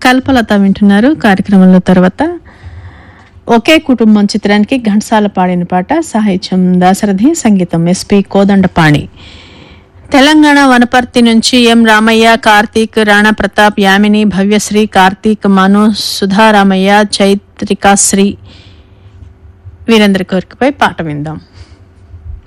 కల్పలత వింటున్నారు. కార్యక్రమంలో తర్వాత ఒకే కుటుంబం చిత్రానికి ఘంటసాల పాడిన పాట, సాహిత్యం దాశరథి, సంగీతం ఎస్పి కోదండపాణి. తెలంగాణ వనపర్తి నుంచి ఎం రామయ్య, కార్తీక్, రాణా ప్రతాప్, యామిని, భవ్యశ్రీ, కార్తీక్, మను, సుధారామయ్య, చైత్రికాశ్రీ వీరందరి కోరికపై పాట విందాం.